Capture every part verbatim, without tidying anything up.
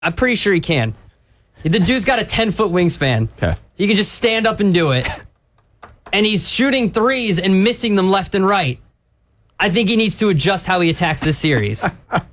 I'm pretty sure he can. The dude's got a ten-foot wingspan. Okay. He can just stand up and do it. And he's shooting threes and missing them left and right. I think he needs to adjust how he attacks this series.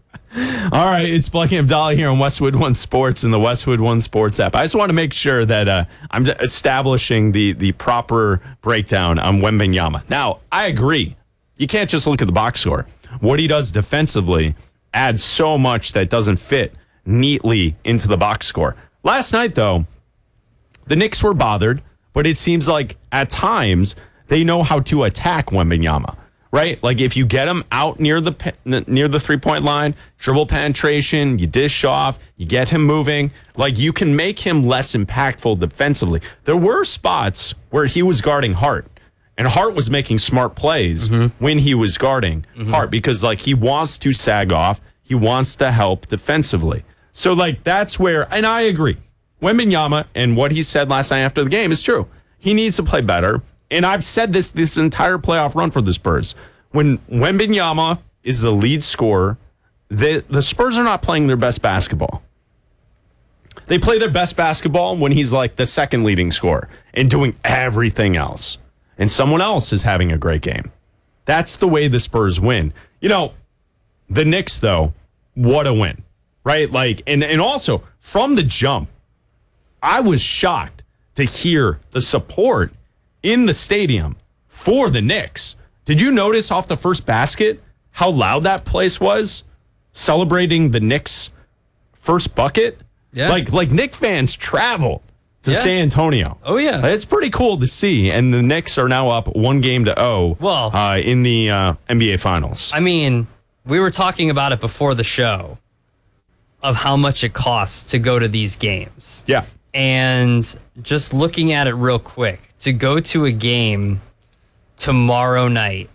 All right, it's Blackie Abdallah here on Westwood One Sports and the Westwood One Sports app. I just want to make sure that uh, I'm establishing the the proper breakdown on Wembanyama. Now, I agree. You can't just look at the box score. What he does defensively adds so much that doesn't fit neatly into the box score. Last night, though, the Knicks were bothered, but it seems like at times they know how to attack Wembanyama. Right? Like if you get him out near the near the three-point line, dribble penetration, you dish off, you get him moving, like you can make him less impactful defensively. There were spots where he was guarding Hart, and Hart was making smart plays mm-hmm. when he was guarding mm-hmm. Hart because like he wants to sag off, he wants to help defensively. So like that's where, and I agree, Wembanyama and what he said last night after the game is true. He needs to play better. And I've said this this entire playoff run for the Spurs. When Wembanyama is the lead scorer, the, the Spurs are not playing their best basketball. They play their best basketball when he's like the second leading scorer and doing everything else. And someone else is having a great game. That's the way the Spurs win. You know, the Knicks, though, what a win. Right? Like, and, and also, from the jump, I was shocked to hear the support in the stadium for the Knicks. Did you notice off the first basket how loud that place was celebrating the Knicks' first bucket? Yeah. Like, like Knicks fans travel to yeah. San Antonio. Oh, yeah. It's pretty cool to see. And the Knicks are now up one game to oh well, uh, in the uh, N B A Finals. I mean, we were talking about it before the show of how much it costs to go to these games. Yeah. And just looking at it real quick, to go to a game tomorrow night,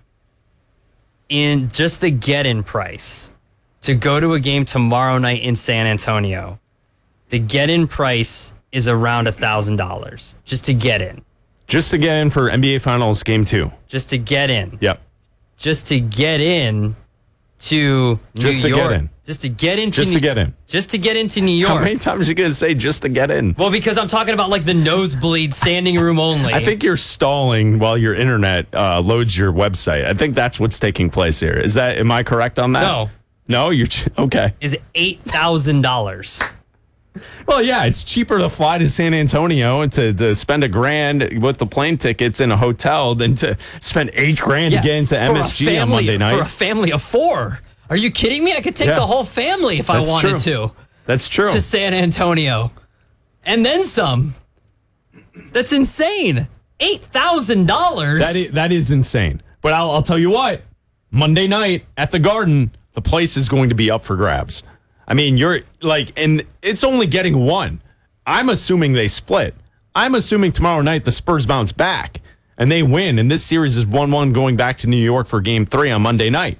in just the get-in price, to go to a game tomorrow night in San Antonio, the get-in price is around one thousand dollars just to get in. Just to get in for N B A Finals Game two. Just to get in. Yep. Just to get in to just New to York. Get in. Just to get into Just New- to get in. Just to get into New York. How many times are you going to say just to get in? Well, because I'm talking about like the nosebleed standing room only. I think you're stalling while your internet uh, loads your website. I think that's what's taking place here. Is that, am I correct on that? No. No? You're, okay. Is eight thousand dollars. Well, yeah, it's cheaper to fly to San Antonio and to, to spend a grand with the plane tickets in a hotel than to spend eight grand yeah, to get into M S G family, on Monday night. For a family of four. Are you kidding me? I could take yeah. the whole family if That's I wanted true. to. That's true. To San Antonio. And then some. That's insane. eight thousand dollars. That is, that is insane. But I'll, I'll tell you what. Monday night at the Garden, the place is going to be up for grabs. I mean, you're like, and it's only getting one. I'm assuming they split. I'm assuming tomorrow night the Spurs bounce back and they win. And this series is one one going back to New York for game three on Monday night.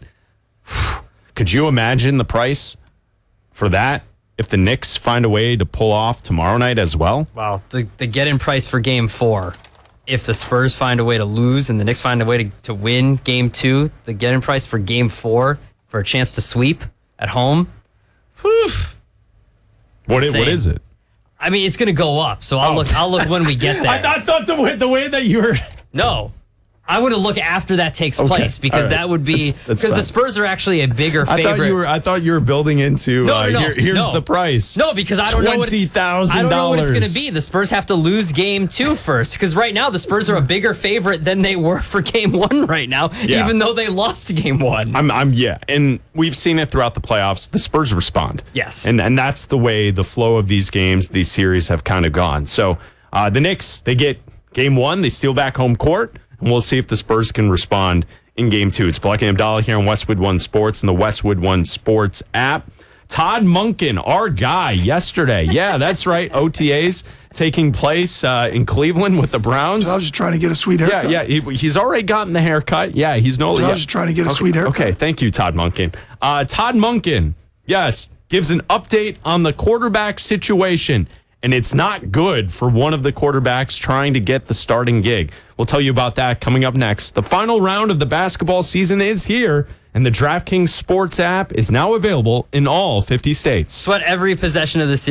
Could you imagine the price for that if the Knicks find a way to pull off tomorrow night as well? Wow. The, the get-in price for game four, if the Spurs find a way to lose and the Knicks find a way to, to win game two, the get-in price for game four for a chance to sweep at home, whew. What, it, what is it? I mean, it's going to go up, so I'll oh. look I'll look when we get there. I, I thought the way, the way that you were... No. I would look after that takes okay. because because right. that would be because the Spurs are actually a bigger favorite. I thought you were, I thought you were building into no, no, no, uh, here, here's no. the price. No, because I don't know what twenty thousand dollars. I don't know what it's going to be. The Spurs have to lose game two first because right now the Spurs are a bigger favorite than they were for game one right now, yeah. even though they lost game one. I'm, I'm yeah, and we've seen it throughout the playoffs. The Spurs respond. Yes, and and that's the way the flow of these games, these series have kind of gone. So uh, the Knicks, they get game one, they steal back home court. And we'll see if the Spurs can respond in game two. It's Blackie Abdallah here on Westwood One Sports and the Westwood One Sports app. Todd Monken, our guy, yesterday. Yeah, that's right. O T As taking place uh, in Cleveland with the Browns. So I was just trying to get a sweet haircut. Yeah, yeah. He, he's already gotten the haircut. Yeah, he's no. So yeah. I was just trying to get a okay, sweet haircut. Okay, thank you, Todd Monken. Uh, Todd Monken, yes, gives an update on the quarterback situation. and it's not good for one of the quarterbacks trying to get the starting gig. We'll tell you about that coming up next. The final round of the basketball season is here, and the DraftKings Sports app is now available in all fifty states. Sweat every possession of the series.